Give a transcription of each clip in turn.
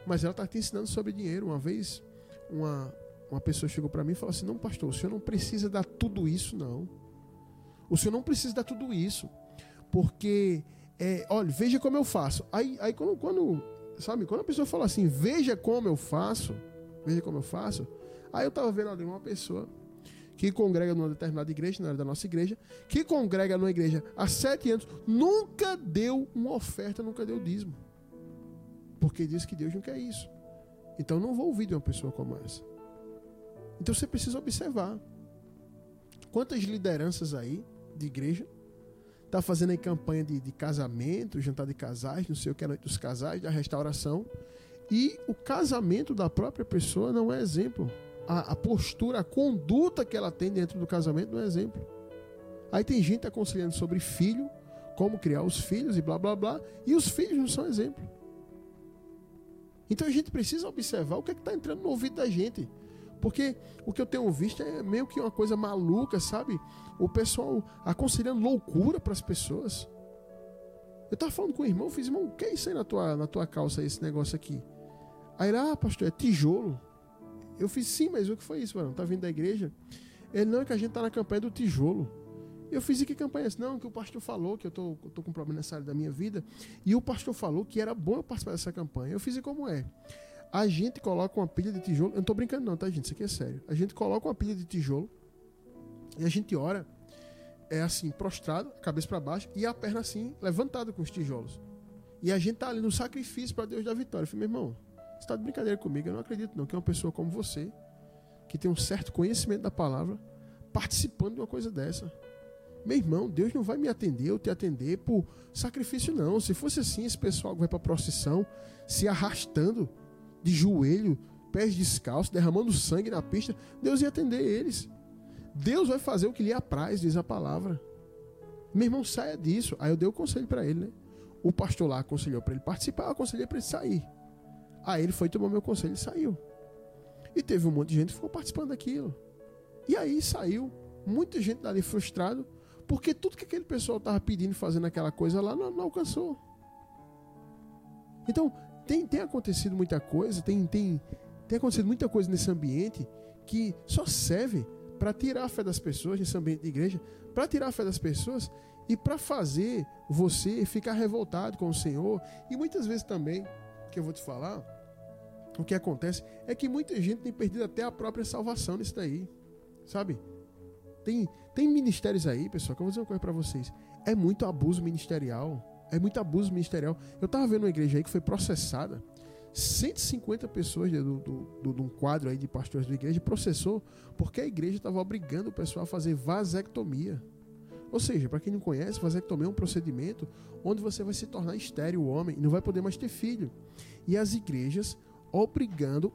mas ela está te ensinando sobre dinheiro. Uma vez, uma pessoa chegou para mim e falou assim: não, pastor, o senhor não precisa dar tudo isso, não. O senhor não precisa dar tudo isso, porque, olha, veja como eu faço. Aí quando a pessoa fala assim, veja como eu faço, aí eu estava vendo ali uma pessoa que congrega numa determinada igreja, na área da nossa igreja, que congrega numa igreja há 7 anos, nunca deu uma oferta, nunca deu dízimo, porque diz que Deus não quer isso. Então não vou ouvir de uma pessoa como essa. Então você precisa observar quantas lideranças aí de igreja tá fazendo aí campanha de casamento, jantar de casais, não sei o que, dos casais, da restauração, e o casamento da própria pessoa não é exemplo. A postura, a conduta que ela tem dentro do casamento não é exemplo. Aí tem gente aconselhando sobre filho, como criar os filhos e blá blá blá, e os filhos não são exemplo. Então a gente precisa observar o que é que está entrando no ouvido da gente, porque o que eu tenho visto é meio que uma coisa maluca, sabe? O pessoal aconselhando loucura para as pessoas. Eu estava falando com o irmão, fiz: irmão, o que é isso aí na tua calça, esse negócio aqui? Aí ele: pastor, é tijolo. Eu fiz: sim, mas o que foi isso, mano? Tá vindo da igreja? Ele: não, é que a gente tá na campanha do tijolo. Eu fiz: e que campanha é essa? Não, que o pastor falou que eu tô com um problema nessa área da minha vida, e o pastor falou que era bom eu participar dessa campanha. Eu fiz: e como é? A gente coloca uma pilha de tijolo, eu não tô brincando não, tá, gente? Isso aqui é sério. A gente coloca uma pilha de tijolo e a gente ora, assim, prostrado, cabeça para baixo, e a perna assim, levantada com os tijolos. E a gente tá ali no sacrifício para Deus da vitória. Eu falei: meu irmão, você tá de brincadeira comigo? Eu não acredito não que uma pessoa como você, que tem um certo conhecimento da palavra, participando de uma coisa dessa. Meu irmão, Deus não vai me atender, eu te atender por sacrifício não. Se fosse assim, esse pessoal que vai pra procissão, se arrastando de joelho, pés descalços, derramando sangue na pista, Deus ia atender eles. Deus vai fazer o que lhe apraz, diz a palavra. Meu irmão, saia disso. Aí eu dei o conselho para ele, né? O pastor lá aconselhou para ele participar, eu aconselhei para ele sair. Aí ele foi tomar meu conselho e saiu. E teve um monte de gente que ficou participando daquilo. E aí saiu muita gente dali frustrado, porque tudo que aquele pessoal estava pedindo, fazendo aquela coisa lá, não alcançou. Então, tem acontecido muita coisa, tem acontecido muita coisa nesse ambiente que só serve para tirar a fé das pessoas, nesse ambiente de igreja, para tirar a fé das pessoas e para fazer você ficar revoltado com o Senhor. E muitas vezes também, que eu vou te falar, o que acontece é que muita gente tem perdido até a própria salvação nisso daí, sabe? Tem ministérios aí, pessoal, que eu vou dizer uma coisa pra vocês: é muito abuso ministerial. Eu tava vendo uma igreja aí que foi processada, 150 pessoas de um quadro aí de pastores da igreja processou porque a igreja estava obrigando o pessoal a fazer vasectomia. Ou seja, para quem não conhece, vasectomia é um procedimento onde você vai se tornar estéril, o homem, e não vai poder mais ter filho. E as igrejas obrigando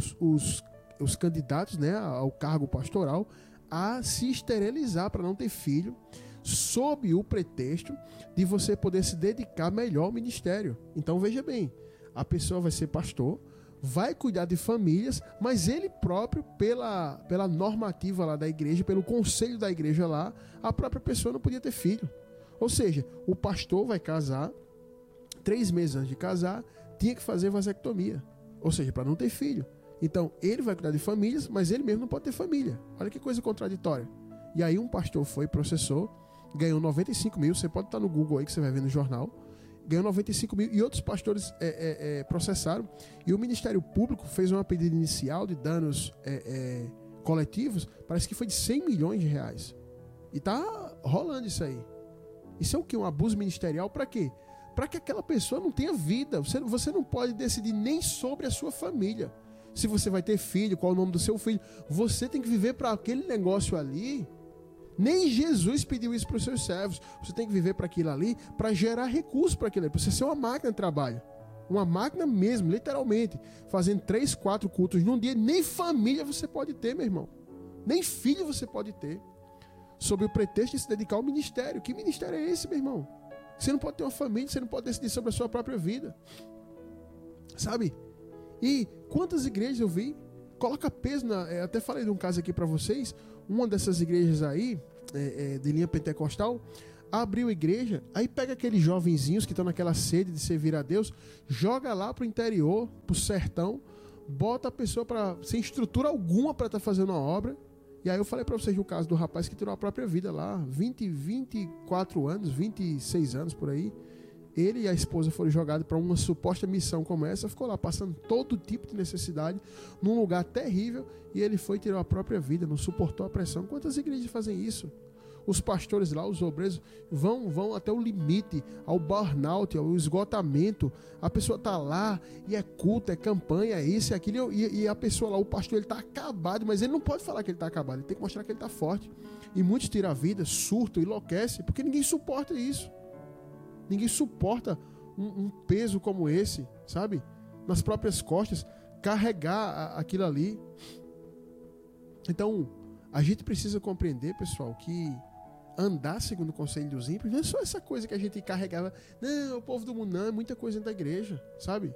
os candidatos, né, ao cargo pastoral a se esterilizar para não ter filho, sob o pretexto de você poder se dedicar melhor ao ministério. Então veja bem, a pessoa vai ser pastor, vai cuidar de famílias, mas ele próprio, pela normativa lá da igreja, pelo conselho da igreja lá, a própria pessoa não podia ter filho. Ou seja, o pastor vai casar, 3 meses antes de casar, tinha que fazer vasectomia, ou seja, para não ter filho. Então, ele vai cuidar de famílias, mas ele mesmo não pode ter família. Olha que coisa contraditória. E aí um pastor foi, processou, ganhou 95 mil, você pode estar no Google aí que você vai ver no jornal, ganhou 95 mil, e outros pastores processaram, e o Ministério Público fez uma pedida inicial de danos coletivos, parece que foi de 100 milhões de reais. E tá rolando isso aí. Isso é o quê? Um abuso ministerial para quê? Para que aquela pessoa não tenha vida. Você não pode decidir nem sobre a sua família. Se você vai ter filho, qual é o nome do seu filho. Você tem que viver para aquele negócio ali. Nem Jesus pediu isso para os seus servos. Você tem que viver para aquilo ali, para gerar recursos para aquilo ali, para você ser uma máquina de trabalho. Uma máquina mesmo, literalmente. Fazendo 3, 4 cultos num dia. Nem família você pode ter, meu irmão. Nem filho você pode ter. Sob o pretexto de se dedicar ao ministério. Que ministério é esse, meu irmão? Você não pode ter uma família, você não pode decidir sobre a sua própria vida. Sabe? E quantas igrejas eu vi, coloca peso até falei de um caso aqui para vocês, uma dessas igrejas aí, de linha pentecostal, abriu a igreja, aí pega aqueles jovenzinhos que estão naquela sede de servir a Deus, joga lá pro interior, pro sertão, bota a pessoa sem estrutura alguma para estar fazendo uma obra. E aí eu falei para vocês o caso do rapaz que tirou a própria vida lá, 24 anos, 26 anos por aí. Ele e a esposa foram jogados para uma suposta missão como essa, ficou lá passando todo tipo de necessidade, num lugar terrível, e ele foi e tirou a própria vida, não suportou a pressão. Quantas igrejas fazem isso? Os pastores lá, os obreiros, vão até o limite, ao burnout, ao esgotamento. A pessoa está lá e é culto, é campanha, é isso, é aquilo. E a pessoa lá, o pastor, ele está acabado, mas ele não pode falar que ele está acabado, ele tem que mostrar que ele está forte. E muitos tiram a vida, surtam, enlouquecem, porque ninguém suporta isso. Ninguém suporta um peso como esse, sabe? Nas próprias costas, carregar aquilo ali. Então, a gente precisa compreender, pessoal, que andar segundo o conselho dos ímpios não é só essa coisa que a gente carregava. Não, o povo do mundo não, é muita coisa dentro da igreja, sabe?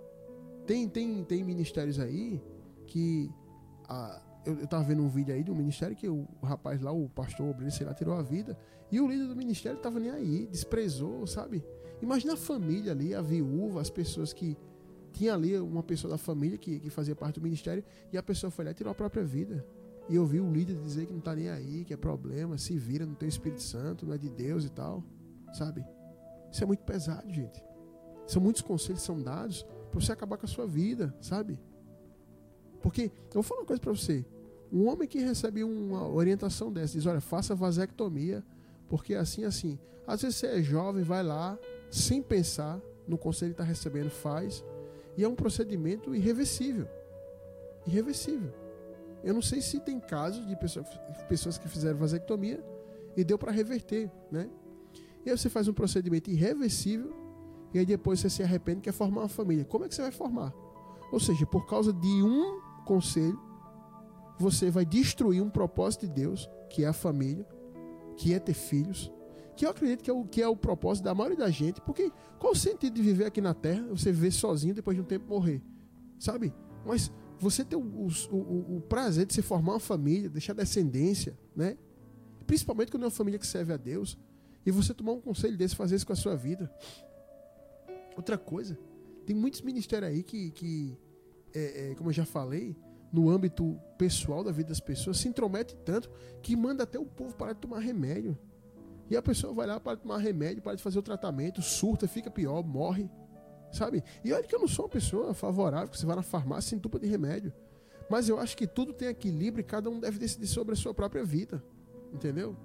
Tem ministérios aí que... Eu tava vendo um vídeo aí de um ministério que o rapaz lá, o pastor obreiro, sei lá, tirou a vida. E o líder do ministério tava nem aí, desprezou, sabe? Imagina a família ali, a viúva, as pessoas que... Tinha ali uma pessoa da família que fazia parte do ministério, e a pessoa foi lá e tirou a própria vida. E eu vi o líder dizer que não tá nem aí, que é problema, se vira, não tem o Espírito Santo, não é de Deus e tal, sabe? Isso é muito pesado, gente. São muitos conselhos que são dados para você acabar com a sua vida, sabe? Porque, eu vou falar uma coisa para você. Um homem que recebe uma orientação dessa, diz, olha, faça vasectomia, porque assim. Às vezes você é jovem, vai lá, sem pensar no conselho que está recebendo, faz, e é um procedimento irreversível. Irreversível. Eu não sei se tem casos de pessoas que fizeram vasectomia e deu para reverter, né? E aí você faz um procedimento irreversível e aí depois você se arrepende e quer formar uma família. Como é que você vai formar? Ou seja, por causa de um conselho, você vai destruir um propósito de Deus, que é a família, que é ter filhos, que eu acredito que é o propósito da maioria da gente, porque qual o sentido de viver aqui na Terra, você viver sozinho depois de um tempo morrer, sabe? Mas você ter o prazer de se formar uma família, deixar descendência, né? Principalmente quando é uma família que serve a Deus, e você tomar um conselho desse, fazer isso com a sua vida. Outra coisa, tem muitos ministérios aí que como eu já falei, no âmbito pessoal da vida das pessoas, se intromete tanto que manda até o povo parar de tomar remédio. E a pessoa vai lá para tomar remédio, para de fazer o tratamento, surta, fica pior, morre, sabe? E olha que eu não sou uma pessoa favorável que você vai na farmácia e se entupa de remédio. Mas eu acho que tudo tem equilíbrio e cada um deve decidir sobre a sua própria vida. Entendeu?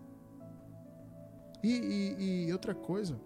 E outra coisa,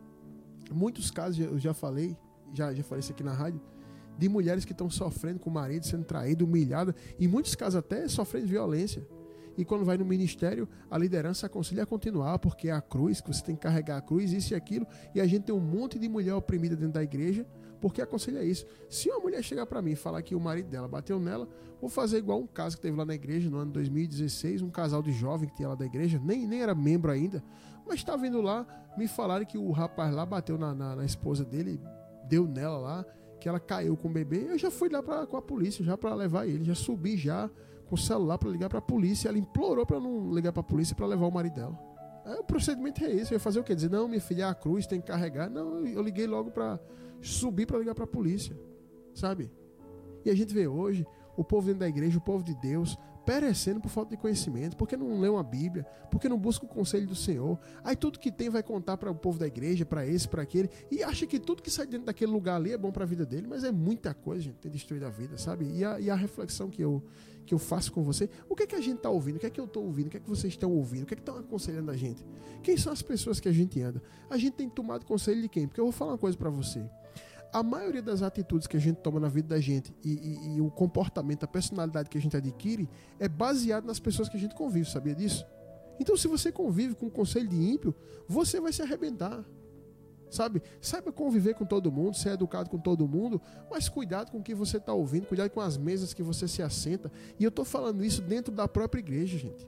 muitos casos, eu já falei isso aqui na rádio, de mulheres que estão sofrendo com o marido, sendo traída, humilhada, em muitos casos até sofrendo violência. E quando vai no ministério, a liderança aconselha a continuar, porque é a cruz, que você tem que carregar a cruz, isso e aquilo, e a gente tem um monte de mulher oprimida dentro da igreja, porque aconselha isso. Se uma mulher chegar para mim e falar que o marido dela bateu nela, vou fazer igual um caso que teve lá na igreja no ano 2016, um casal de jovem que tinha lá da igreja, nem era membro ainda, mas estava indo lá, me falaram que o rapaz lá bateu na esposa dele, deu nela lá, que ela caiu com o bebê. Eu já fui lá com a polícia já para levar ele, já subi já com o celular para ligar para a polícia. Ela implorou para não ligar para a polícia para levar o marido dela. O procedimento é esse. Eu ia fazer o quê? Dizer, não, minha filha, é a cruz, tem que carregar. Não, eu liguei logo para subir para ligar para a polícia, sabe? E a gente vê hoje o povo dentro da igreja, o povo de Deus, perecendo por falta de conhecimento, porque não lê uma Bíblia, porque não busca o conselho do Senhor. Aí tudo que tem vai contar para o povo da igreja, para esse, para aquele, e acha que tudo que sai dentro daquele lugar ali é bom para a vida dele, mas é muita coisa, gente, tem destruído a vida, sabe? E a reflexão que eu faço com você, o que é que a gente está ouvindo, o que é que eu estou ouvindo, o que é que vocês estão ouvindo, o que é que estão aconselhando a gente? Quem são as pessoas que a gente anda? A gente tem tomado conselho de quem? Porque eu vou falar uma coisa para você. A maioria das atitudes que a gente toma na vida da gente e o comportamento, a personalidade que a gente adquire é baseado nas pessoas que a gente convive, sabia disso? Então, se você convive com um conselho de ímpio, você vai se arrebentar, sabe? Saiba conviver com todo mundo, ser educado com todo mundo, mas cuidado com o que você está ouvindo, cuidado com as mesas que você se assenta. E eu estou falando isso dentro da própria igreja, gente.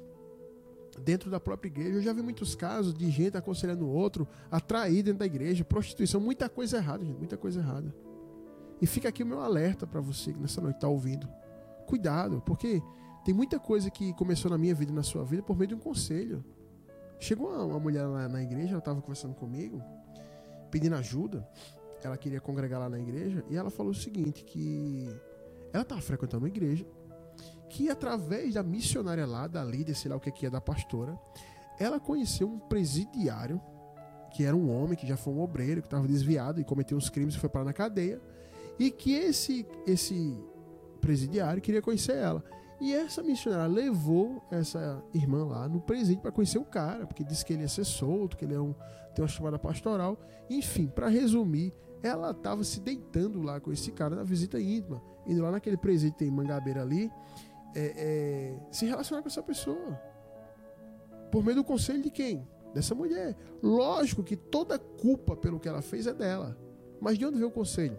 Dentro da própria igreja, eu já vi muitos casos de gente aconselhando o outro, atrair dentro da igreja, prostituição, muita coisa errada, gente, muita coisa errada. E fica aqui o meu alerta para você que nessa noite está ouvindo. Cuidado, porque tem muita coisa que começou na minha vida e na sua vida por meio de um conselho. Chegou uma mulher lá na igreja, ela estava conversando comigo, pedindo ajuda. Ela queria congregar lá na igreja e ela falou o seguinte, que ela estava frequentando uma igreja, que através da missionária lá, da líder, sei lá o que é, da pastora, ela conheceu um presidiário, que era um homem, que já foi um obreiro, que estava desviado e cometeu uns crimes e foi parar na cadeia, e que esse presidiário queria conhecer ela. E essa missionária levou essa irmã lá no presídio para conhecer o cara, porque disse que ele ia ser solto, que ele tem uma chamada pastoral. Enfim, para resumir, ela estava se deitando lá com esse cara na visita íntima, indo lá naquele presídio que tem em Mangabeira ali, se relacionar com essa pessoa. Por meio do conselho de quem? Dessa mulher. Lógico que toda culpa pelo que ela fez é dela. Mas de onde veio o conselho?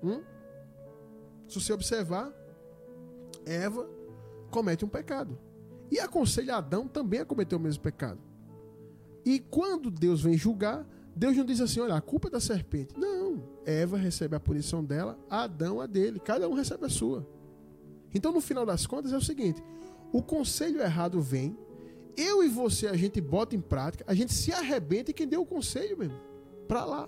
Se você observar, Eva comete um pecado. E aconselha Adão também a cometer o mesmo pecado. E quando Deus vem julgar, Deus não diz assim, olha, a culpa é da serpente. Não. Eva recebe a punição dela, Adão a dele. Cada um recebe a sua. Então, no final das contas, é o seguinte. O conselho errado vem, eu e você, a gente bota em prática, a gente se arrebenta e quem deu o conselho mesmo, pra lá.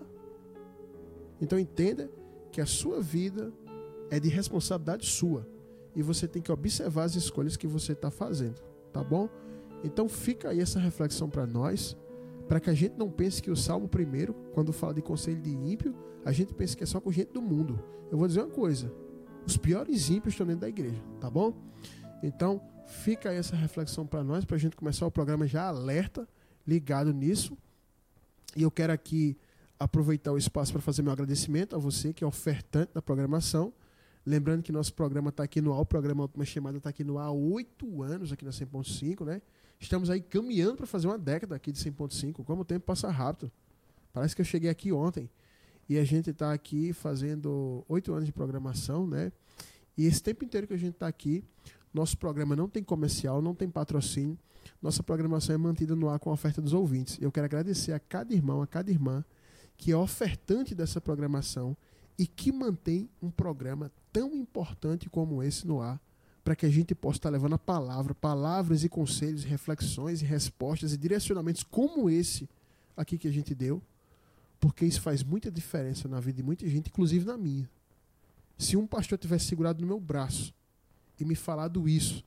Então entenda que a sua vida é de responsabilidade sua. E você tem que observar as escolhas que você está fazendo, tá bom? Então fica aí essa reflexão para nós, para que a gente não pense que o Salmo 1, quando fala de conselho de ímpio, a gente pensa que é só com gente do mundo. Eu vou dizer uma coisa, os piores ímpios estão dentro da igreja, tá bom? Então fica aí essa reflexão para nós, para a gente começar o programa já alerta, ligado nisso. E eu quero aqui aproveitar o espaço para fazer meu agradecimento a você que é ofertante da programação. Lembrando que nosso programa está aqui no ar, o programa Última Chamada está aqui no ar há 8 anos aqui na 100.5, né? Estamos aí caminhando para fazer uma década aqui de 100.5. Como o tempo passa rápido. Parece que eu cheguei aqui ontem. E a gente está aqui fazendo 8 anos de programação, né? E esse tempo inteiro que a gente está aqui, nosso programa não tem comercial, não tem patrocínio. Nossa programação é mantida no ar com a oferta dos ouvintes. Eu quero agradecer a cada irmão, a cada irmã que é ofertante dessa programação e que mantém um programa tão importante como esse no ar, para que a gente possa estar levando a palavras e conselhos, reflexões e respostas e direcionamentos como esse aqui que a gente deu, porque isso faz muita diferença na vida de muita gente, inclusive na minha. Se um pastor tivesse segurado no meu braço e me falado isso,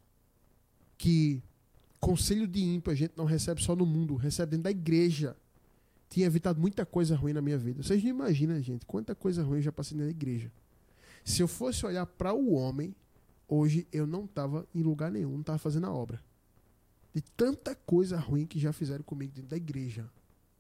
que conselho de ímpio a gente não recebe só no mundo, recebe dentro da igreja, tinha evitado muita coisa ruim na minha vida. Vocês não imaginam, gente, quanta coisa ruim eu já passei na igreja. Se eu fosse olhar para o homem, hoje eu não estava em lugar nenhum, não estava fazendo a obra. De tanta coisa ruim que já fizeram comigo dentro da igreja.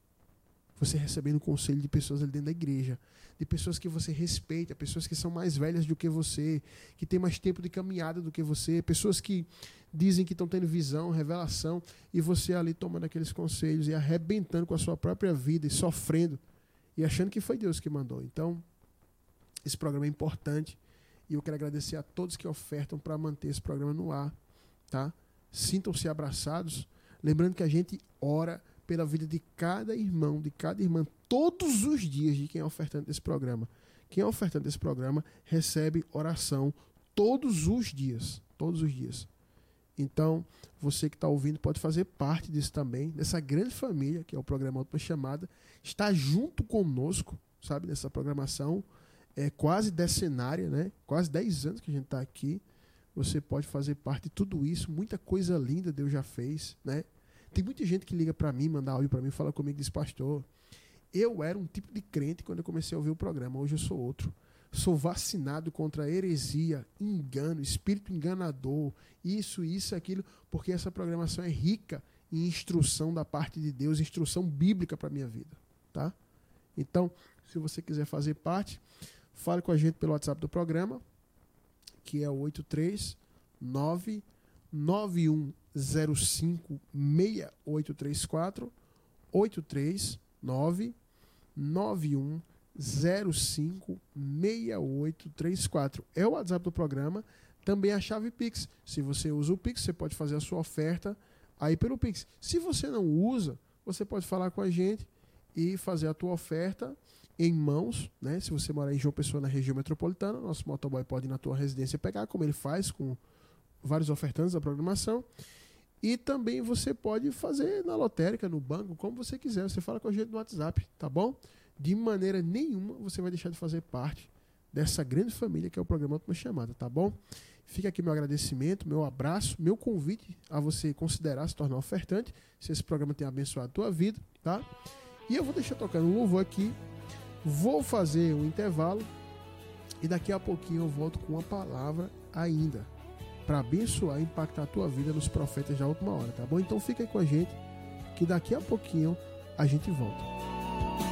Você recebendo conselho de pessoas ali dentro da igreja, de pessoas que você respeita, pessoas que são mais velhas do que você, que têm mais tempo de caminhada do que você, pessoas que dizem que estão tendo visão, revelação, e você ali tomando aqueles conselhos e arrebentando com a sua própria vida e sofrendo e achando que foi Deus que mandou. Então, esse programa é importante e eu quero agradecer a todos que ofertam para manter esse programa no ar, tá? Sintam-se abraçados, lembrando que a gente ora pela vida de cada irmão, de cada irmã, todos os dias de quem é ofertante desse programa. Quem é ofertante desse programa recebe oração todos os dias. Todos os dias. Então, você que está ouvindo pode fazer parte disso também, dessa grande família, que é o programa Última Chamada, está junto conosco, sabe, nessa programação, quase decenária, né? Quase 10 anos que a gente está aqui. Você pode fazer parte de tudo isso, muita coisa linda Deus já fez, né? Tem muita gente que liga para mim, manda áudio para mim, fala comigo e diz, pastor, eu era um tipo de crente quando eu comecei a ouvir o programa, hoje eu sou outro. Sou vacinado contra heresia, engano, espírito enganador, isso, aquilo, porque essa programação é rica em instrução da parte de Deus, instrução bíblica para a minha vida, tá? Então, se você quiser fazer parte, fale com a gente pelo WhatsApp do programa, que é o 839-9105-6834, 839-9105-6834. É o WhatsApp do programa, também a chave Pix. Se você usa o Pix, você pode fazer a sua oferta aí pelo Pix. Se você não usa, você pode falar com a gente e fazer a tua oferta em mãos, né? Se você morar em João Pessoa, na região metropolitana, nosso motoboy pode ir na tua residência pegar, como ele faz com vários ofertantes da programação. E também você pode fazer na lotérica, no banco, como você quiser. Você fala com a gente no WhatsApp, tá bom? De maneira nenhuma você vai deixar de fazer parte dessa grande família que é o programa Última Chamada, tá bom? Fica aqui meu agradecimento, meu abraço, meu convite a você considerar se tornar ofertante, se esse programa tem abençoado a tua vida, tá? E eu vou deixar tocando um louvor aqui, vou fazer um intervalo e daqui a pouquinho eu volto com uma palavra ainda para abençoar e impactar a tua vida nos profetas da última hora, tá bom? Então fica aí com a gente que daqui a pouquinho a gente volta.